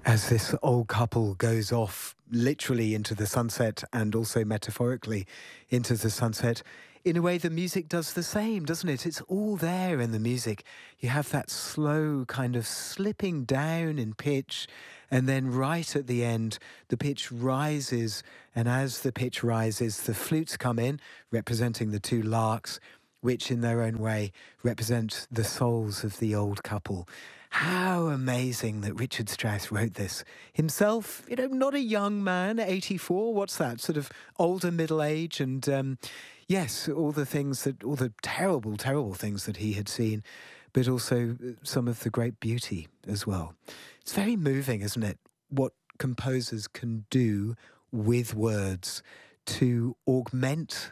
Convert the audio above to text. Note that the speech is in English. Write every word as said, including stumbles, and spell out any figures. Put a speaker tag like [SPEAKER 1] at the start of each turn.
[SPEAKER 1] As this old couple goes off literally into the sunset and also metaphorically into the sunset, in a way the music does the same, doesn't it? It's all there in the music. You have that slow kind of slipping down in pitch, and then right at the end, the pitch rises, and as the pitch rises, the flutes come in, representing the two larks, which in their own way represent the souls of the old couple. How amazing that Richard Strauss wrote this himself. You know, not a young man, eighty-four. What's that? Sort of older middle age, and um, yes, all the things that, all the terrible, terrible things that he had seen, but also uh, some of the great beauty as well. It's very moving, isn't it? What composers can do with words to augment